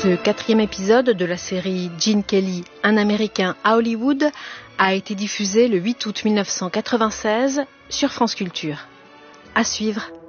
Ce 4e épisode de la série Gene Kelly, un Américain à Hollywood, a été diffusé le 8 août 1996 sur France Culture. À suivre.